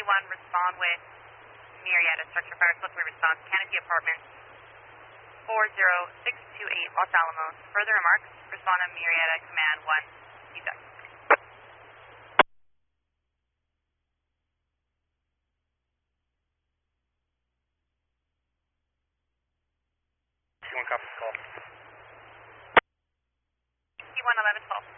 1, respond with Marietta Structure Fire Code 3 response, Canopy Apartments, 40628 Los Alamos. Further remarks, respond on Marietta Command 1, CSEC. 1 copy call. T1 1112.